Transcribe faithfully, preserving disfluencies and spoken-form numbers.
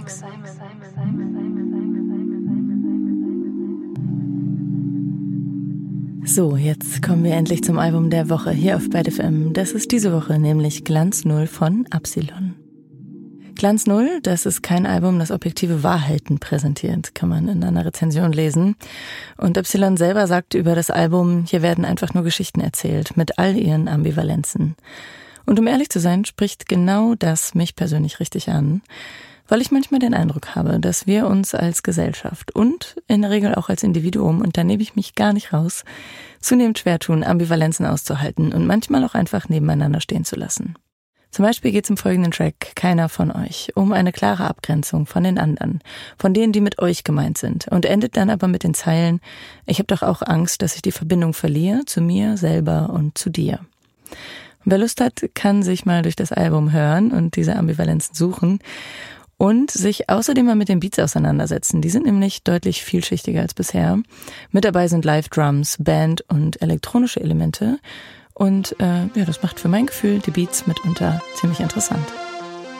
So, jetzt kommen wir endlich zum Album der Woche hier auf Byte F M. Das ist diese Woche nämlich Glanz Null von Absilon. Glanz Null, das ist kein Album, das objektive Wahrheiten präsentiert, kann man in einer Rezension lesen. Und Absilon selber sagt über das Album, hier werden einfach nur Geschichten erzählt, mit all ihren Ambivalenzen. Und um ehrlich zu sein, spricht genau das mich persönlich richtig an, weil ich manchmal den Eindruck habe, dass wir uns als Gesellschaft und in der Regel auch als Individuum, und da nehme ich mich gar nicht raus, zunehmend schwer tun, Ambivalenzen auszuhalten und manchmal auch einfach nebeneinander stehen zu lassen. Zum Beispiel geht es im folgenden Track Keiner von euch um eine klare Abgrenzung von den anderen, von denen, die mit euch gemeint sind, und endet dann aber mit den Zeilen: Ich habe doch auch Angst, dass ich die Verbindung verliere zu mir selber und zu dir. Wer Lust hat, kann sich mal durch das Album hören und diese Ambivalenzen suchen und sich außerdem mal mit den Beats auseinandersetzen. Die sind nämlich deutlich vielschichtiger als bisher. Mit dabei sind Live-Drums, Band und elektronische Elemente. Und äh, ja, das macht für mein Gefühl die Beats mitunter ziemlich interessant.